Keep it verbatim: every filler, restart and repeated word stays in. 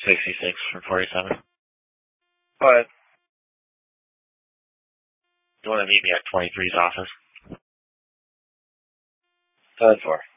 sixty-six from forty-seven. Go ahead. You want to meet me at twenty-three's office? ten four.